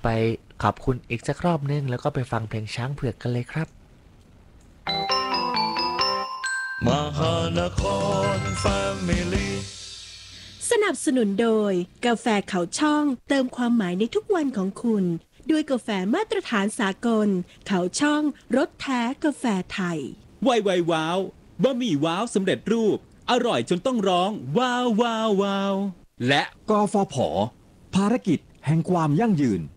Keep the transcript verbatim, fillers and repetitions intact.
ไปขอบคุณอีกสักรอบนึงแล้วก็ไปฟังเพลงช้างเผือกกันเลยครับมหานครแฟมิลี่สนับสนุนโดยกาแฟเขาช่องเติมความหมายในทุกวันของคุณด้วยกาแฟมาตรฐานสากลเขาช่องรสแท้กาแฟไทยไวไวว้าวบะหมี่ว้าวสำเร็จรูปอร่อยจนต้องร้องว้าวว้าวว้าวและกฟผภารกิจแห่งความยั่งยืน